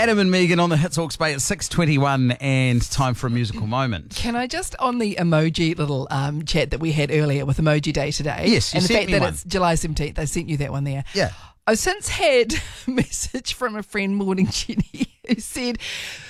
Adam and Megan on the Hits Hawke's Bay at 6:21 and time for a musical moment. Can I just, on the emoji little chat that we had earlier with Emoji Day today, Yes, you and the sent fact me that one. it's July 17th, I sent you that one there. Yeah. I've since had a message from a friend, Morning Jenny, who said,